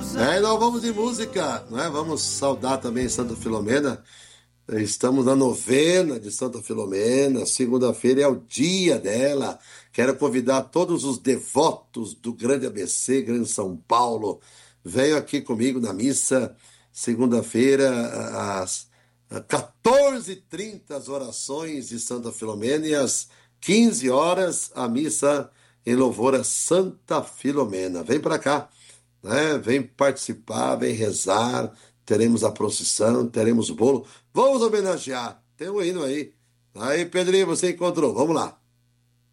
Então vamos de música, né? Vamos saudar também Santa Filomena. Estamos na novena de Santa Filomena. Segunda-feira é o dia dela. Quero convidar todos os devotos do Grande ABC, Grande São Paulo. Venham aqui comigo na missa, segunda-feira, às 14h30, as orações de Santa Filomena, e às 15 horas, a missa em louvor a Santa Filomena. Vem para cá, né? Vem participar, vem rezar. Teremos a procissão, teremos bolo. Vamos homenagear. Tem um hino aí. Aí, Pedrinho, você encontrou. Vamos lá.